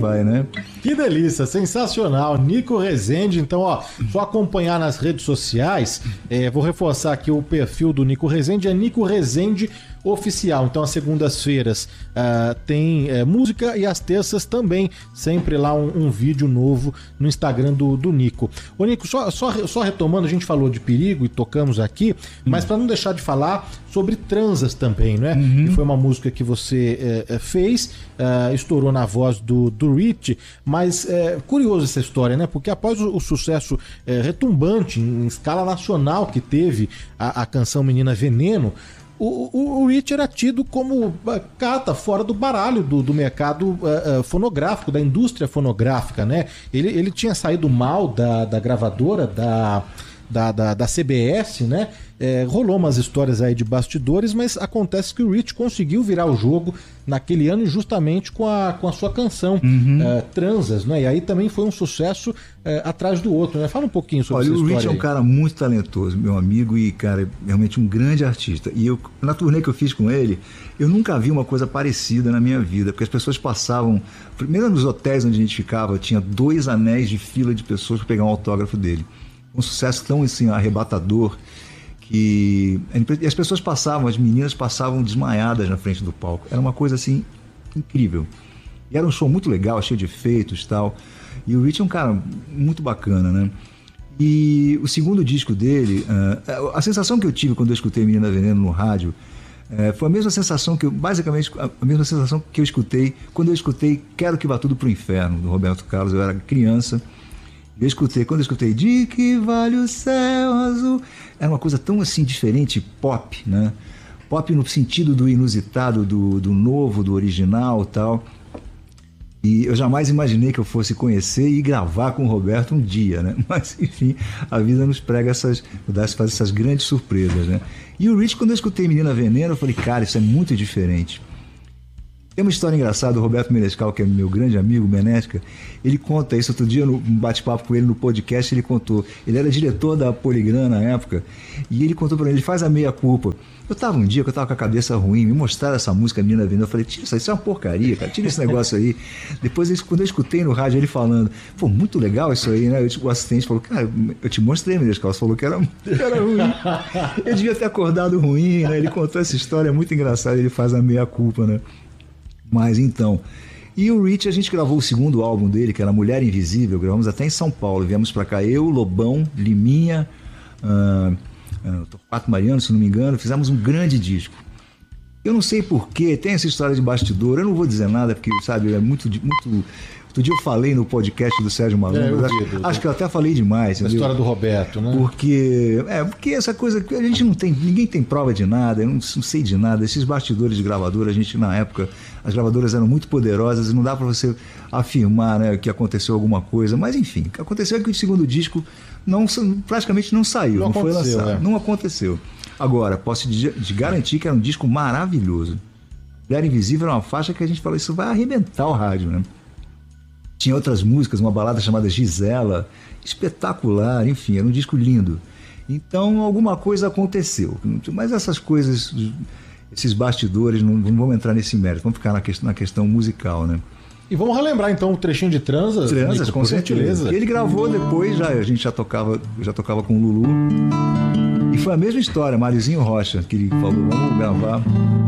vai, né? Que delícia, sensacional. Nico Rezende, então, ó, só acompanhar nas redes sociais, vou reforçar aqui o perfil do Nico Rezende, é Nico Rezende Oficial. Então, às segundas-feiras tem música e às terças também, sempre lá um vídeo novo no Instagram do Nico. Ô Nico, só retomando, a gente falou de Perigo e tocamos aqui, mas para não deixar de falar sobre Transas também, né? Que foi uma música que você fez, estourou na voz do Rich, mas curioso essa história, né? Porque após o sucesso retumbante em escala nacional que teve a canção Menina Veneno, o Rich era tido como carta fora do baralho do mercado fonográfico, da indústria fonográfica, né? Ele tinha saído mal da gravadora, da CBS, né? Rolou umas histórias aí de bastidores, mas acontece que o Rich conseguiu virar o jogo naquele ano justamente com a sua canção Transas, né? E aí também foi um sucesso atrás do outro, né? Fala um pouquinho sobre essa história. O Rich é um cara muito talentoso, meu amigo, e cara, realmente um grande artista. E na turnê que eu fiz com ele, eu nunca vi uma coisa parecida na minha vida, porque as pessoas passavam, primeiro nos hotéis onde a gente ficava, tinha 2 anéis de fila de pessoas para pegar um autógrafo dele. Um sucesso tão assim arrebatador que as pessoas passavam, as meninas passavam desmaiadas na frente do palco. Era uma coisa assim incrível. E era um show muito legal, cheio de efeitos e tal. E o Rich é um cara muito bacana, né? E o segundo disco dele, a sensação que eu tive quando eu escutei Menina Veneno no rádio, foi a mesma sensação basicamente a mesma sensação que eu escutei quando eu escutei Quero Que Vá Tudo Pro Inferno, do Roberto Carlos. Eu era criança. Quando eu escutei De Que Vale o Céu Azul, era uma coisa tão assim diferente, pop, né? Pop no sentido do inusitado, do novo, do original e tal. E eu jamais imaginei que eu fosse conhecer e gravar com o Roberto um dia, né? Mas enfim, a vida nos prega faz essas grandes surpresas, né? E o Rich, quando eu escutei Menina Veneno, eu falei, cara, isso é muito diferente. Tem uma história engraçada, o Roberto Menescal, que é meu grande amigo, Menesca, ele conta isso outro dia, no bate-papo com ele no podcast, ele contou. Ele era diretor da Poligram na época, e ele contou pra ele faz a meia-culpa. Eu tava um dia que eu tava com a cabeça ruim, me mostraram essa música Menina Veneno, eu falei, tira isso é uma porcaria, cara, tira esse negócio aí. Depois, quando eu escutei no rádio ele falando, pô, muito legal isso aí, né? O assistente falou, cara, eu te mostrei, Menescal, você falou que era ruim. Eu devia ter acordado ruim, né? Ele contou essa história, é muito engraçada, ele faz a meia-culpa, né? Mas então, e o Rich, a gente gravou o segundo álbum dele, que era Mulher Invisível, gravamos até em São Paulo, viemos pra cá, eu, Lobão, Liminha, Torquato Mariano, se não me engano, fizemos um grande disco. Eu não sei porquê, tem essa história de bastidor, eu não vou dizer nada, porque, sabe, é muito... Outro dia eu falei no podcast do Sérgio Malandro, acho que eu até falei demais. A história do Roberto, né? Porque essa coisa, a gente não tem, ninguém tem prova de nada, eu não sei de nada. Esses bastidores de gravadora, a gente na época, as gravadoras eram muito poderosas e não dá para você afirmar, né, que aconteceu alguma coisa. Mas enfim, o que aconteceu é que o segundo disco praticamente não saiu, não foi lançado, não aconteceu. Agora, posso te garantir que era um disco maravilhoso. Mulher Invisível era uma faixa que a gente falou, isso vai arrebentar o rádio, né? Tinha outras músicas, uma balada chamada Gisela, espetacular, enfim, era um disco lindo. Então alguma coisa aconteceu, mas essas coisas, esses bastidores, não vamos entrar nesse mérito, vamos ficar na questão musical, né? E vamos relembrar então o trechinho de Transas, Nico, com certeza. Ele gravou depois, a gente já tocava com o Lulu, e foi a mesma história, Mariozinho Rocha, que ele falou, vamos gravar...